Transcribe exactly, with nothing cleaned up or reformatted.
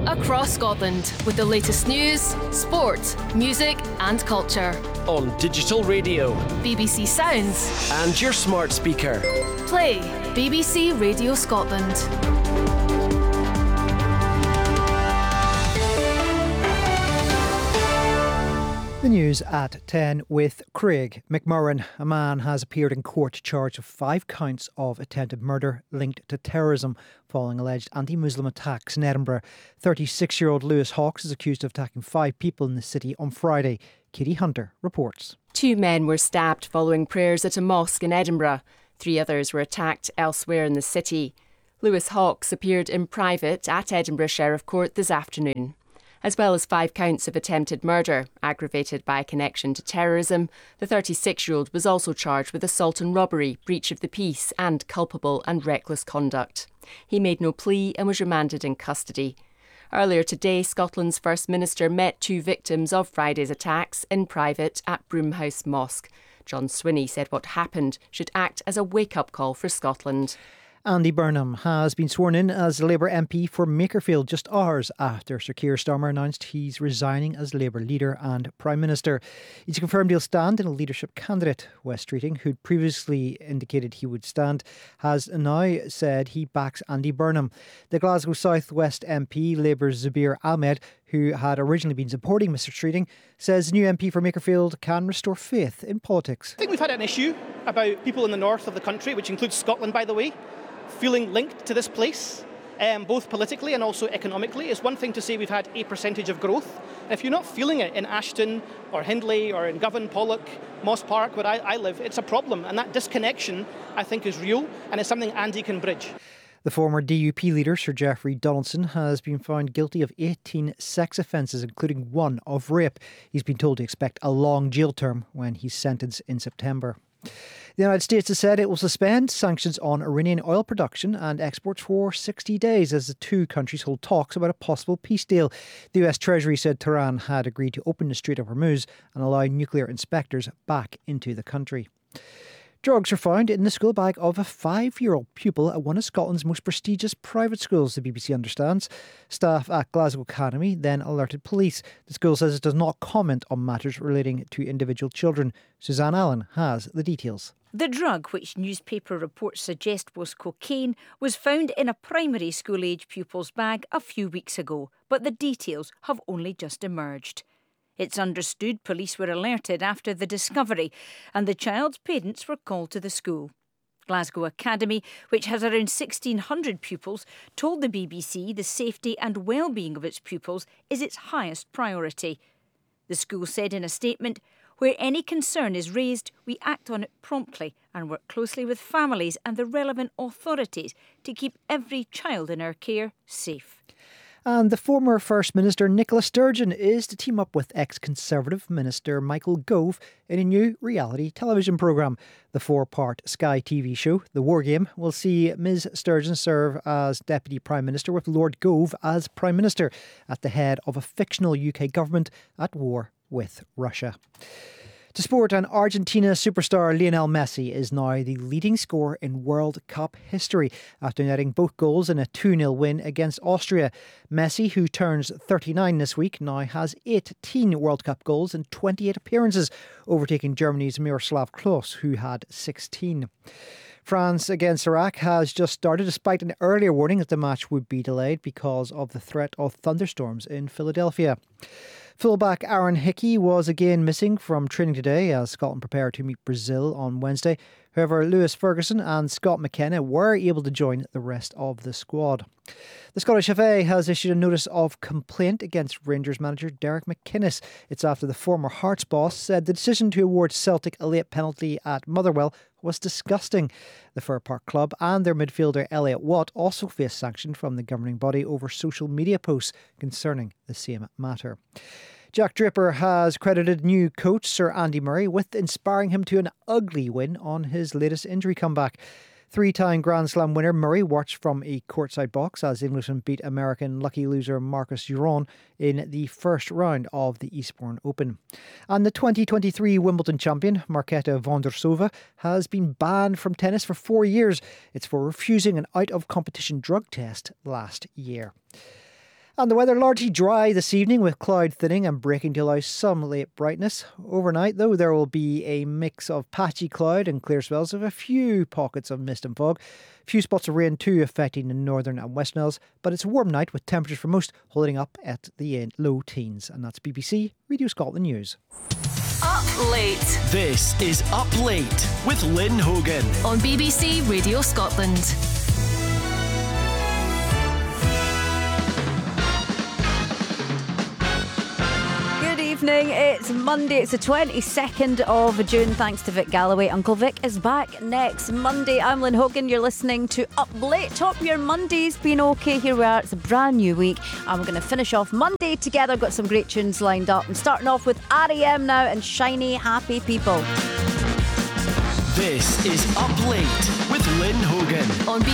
across Scotland with the latest news, sport, music and culture. On digital radio, B B C Sounds and your smart speaker. Play B B C Radio Scotland. The news at ten with Craig McMurran. A man has appeared in court charged with five counts of attempted murder linked to terrorism following alleged anti-Muslim attacks in Edinburgh. thirty-six-year-old Lewis Hawkes is accused of attacking five people in the city on Friday. Katie Hunter reports. Two men were stabbed following prayers at a mosque in Edinburgh. Three others were attacked elsewhere in the city. Lewis Hawkes appeared in private at Edinburgh Sheriff Court this afternoon. As well as five counts of attempted murder, aggravated by a connection to terrorism, the thirty-six-year-old was also charged with assault and robbery, breach of the peace and culpable and reckless conduct. He made no plea and was remanded in custody. Earlier today, Scotland's First Minister met two victims of Friday's attacks in private at Broomhouse Mosque. John Swinney said what happened should act as a wake-up call for Scotland. Andy Burnham has been sworn in as Labour M P for Makerfield just hours after Sir Keir Starmer announced he's resigning as Labour leader and Prime Minister. He's confirmed he'll stand in a leadership candidate. Wes Streeting, who'd previously indicated he would stand, has now said he backs Andy Burnham. The Glasgow South West M P, Labour's Zubir Ahmed, who had originally been supporting Mr Streeting, says the new M P for Makerfield can restore faith in politics. I think we've had an issue about people in the north of the country, which includes Scotland, by the way, feeling linked to this place, um, both politically and also economically. It's one thing to say we've had a percentage of growth. And if you're not feeling it in Ashton or Hindley or in Govan, Pollock, Moss Park, where I, I live, it's a problem. And that disconnection, I think, is real, and it's something Andy can bridge. The former D U P leader, Sir Geoffrey Donaldson, has been found guilty of eighteen sex offences, including one of rape. He's been told to expect a long jail term when he's sentenced in September. The United States has said it will suspend sanctions on Iranian oil production and exports for sixty days as the two countries hold talks about a possible peace deal. The U S Treasury said Tehran had agreed to open the Strait of Hormuz and allow nuclear inspectors back into the country. Drugs were found in the school bag of a five-year-old pupil at one of Scotland's most prestigious private schools, the B B C understands. Staff at Glasgow Academy then alerted police. The school says it does not comment on matters relating to individual children. Suzanne Allen has the details. The drug, which newspaper reports suggest was cocaine, was found in a primary school-age pupil's bag a few weeks ago, but the details have only just emerged. It's understood police were alerted after the discovery and the child's parents were called to the school. Glasgow Academy, which has around sixteen hundred pupils, told the B B C the safety and well-being of its pupils is its highest priority. The school said in a statement, "Where any concern is raised, we act on it promptly and work closely with families and the relevant authorities to keep every child in our care safe." And the former First Minister Nicola Sturgeon is to team up with ex-Conservative Minister Michael Gove in a new reality television programme. The four-part Sky T V show, The War Game, will see Miz Sturgeon serve as Deputy Prime Minister with Lord Gove as Prime Minister at the head of a fictional U K government at war with Russia. To sport, and Argentina superstar Lionel Messi is now the leading scorer in World Cup history after netting both goals in a two nil win against Austria. Messi, who turns thirty-nine this week, now has eighteen World Cup goals in twenty-eight appearances, overtaking Germany's Miroslav Klose, who had sixteen. France against Iraq has just started despite an earlier warning that the match would be delayed because of the threat of thunderstorms in Philadelphia. Fullback Aaron Hickey was again missing from training today as Scotland prepared to meet Brazil on Wednesday. However, Lewis Ferguson and Scott McKenna were able to join the rest of the squad. The Scottish F A has issued a notice of complaint against Rangers manager Derek McInnes. It's after the former Hearts boss said the decision to award Celtic a late penalty at Motherwell was disgusting. The Fir Park club and their midfielder Elliot Watt also faced sanction from the governing body over social media posts concerning the same matter. Jack Draper has credited new coach Sir Andy Murray with inspiring him to an ugly win on his latest injury comeback. Three-time Grand Slam winner Murray watched from a courtside box as Englishmen beat American lucky loser Marcus Giron in the first round of the Eastbourne Open. And the twenty twenty-three Wimbledon champion Marketa Vondrousova has been banned from tennis for four years. It's for refusing an out-of-competition drug test last year. And the weather largely dry this evening with cloud thinning and breaking to allow some late brightness. Overnight, though, there will be a mix of patchy cloud and clear spells of a few pockets of mist and fog. A few spots of rain too affecting the northern and western Isles, but it's a warm night with temperatures for most holding up at the low teens. And that's B B C Radio Scotland News. Up Late. This is Up Late with Lynn Hogan on B B C Radio Scotland. Evening. It's Monday, it's the twenty-second of June. Thanks to Vic Galloway. Uncle Vic is back next Monday. I'm Lynn Hogan. You're listening to Up Late. Top your Monday's been okay. Here we are. It's a brand new week and we're going to finish off Monday together. Got some great tunes lined up and starting off with R E M now and Shiny Happy People. This is Up Late with Lynn Hogan on B